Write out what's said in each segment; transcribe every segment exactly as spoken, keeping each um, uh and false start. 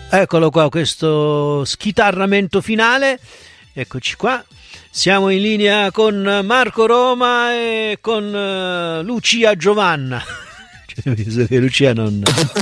Eccolo qua, questo schitarramento finale. Eccoci qua. Siamo in linea con Marco Roma e con uh, Lucia Giovanna. Cioè, Lucia non...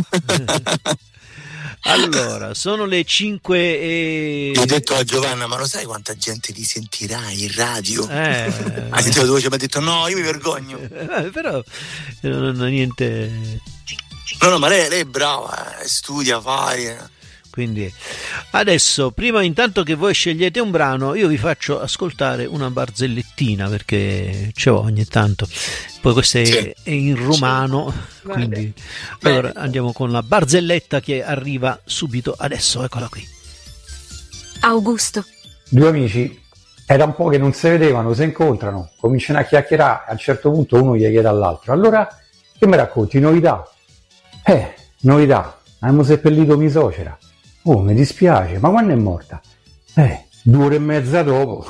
Allora, sono le cinque e... Ho detto a Giovanna, ma lo sai quanta gente ti sentirà in radio? Eh, ha sentito la voce, mi ha detto no, io mi vergogno. Eh, però non ho niente... No, no, ma lei, lei è brava, eh, studia, fa... Eh. Quindi adesso, prima intanto che voi scegliete un brano, io vi faccio ascoltare una barzellettina, perché ce l'ho ogni tanto. Poi questa è, sì. è in romano, sì. Quindi bene. Allora andiamo con la barzelletta che arriva subito adesso, eccola qui. Augusto. Due amici, era un po' che non si vedevano, si incontrano, cominciano a chiacchierare, a un certo punto uno gli chiede all'altro: allora che mi racconti, novità? Eh, novità, abbiamo seppellito mia suocera. Oh, mi dispiace, ma quando è morta? Eh, due ore e mezza dopo.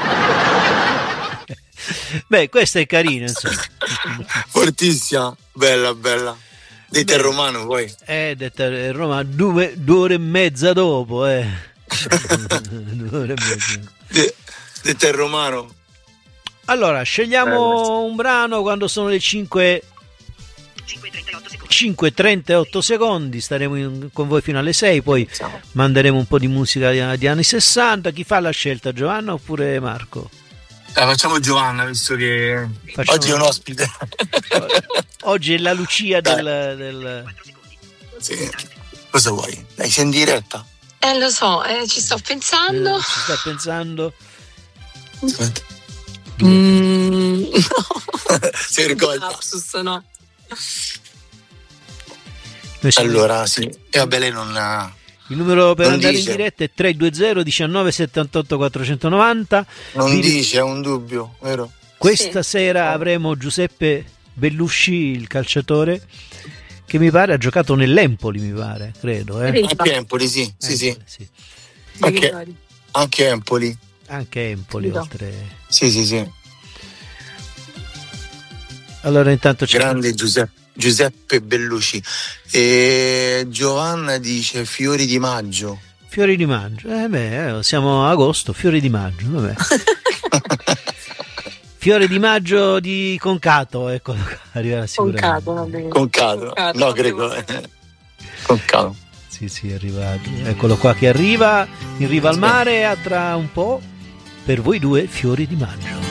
Beh, questa è carina, insomma. Fortissima, bella, bella. Detta in romano, poi. Eh, detta in romano, due, due ore e mezza dopo, eh. Due ore e mezza. De, detta in romano. Allora, scegliamo un brano quando sono le cinque... cinque e trentotto secondi, staremo in, con voi fino alle sei, poi manderemo un po' di musica di, di anni sessanta. Chi fa la scelta, Giovanna oppure Marco? Eh, facciamo Giovanna, visto che facciamo... oggi è un ospite. Oggi è la Lucia del, del... Sì. Cosa vuoi? Dai, sei in diretta? Eh, lo so, eh, ci sto pensando. Eh, ci sta pensando. Aspetta. Mm, no. Si ricorda. Lapsus, no. Allora sì, e vabbè, lei non ha... Il numero per non andare dice. in diretta è tre due zero diciannove settantotto quattrocentonovanta. Non Vi... dice, è un dubbio, vero? Questa sì. sera avremo Giuseppe Bellusci, il calciatore, che mi pare ha giocato nell'Empoli, mi pare, credo. Eh? Anche Empoli, sì, sì, sì. Empoli, sì. Anche, anche Empoli. Anche Empoli, sì, oltre... Sì, sì, sì. Allora intanto c'è... Grande Giuseppe. Giuseppe Bellucci. E Giovanna dice fiori di maggio. Fiori di maggio. Eh beh, siamo a agosto, fiori di maggio, vabbè. Fiore di maggio di Concato, ecco, arriverà sicuramente. Concato, vabbè. Concato. Concato, No, Greco. Concato. Sì, sì, è arrivato. Eccolo qua che arriva in riva al mare, a tra un po'. Per voi due, fiori di maggio.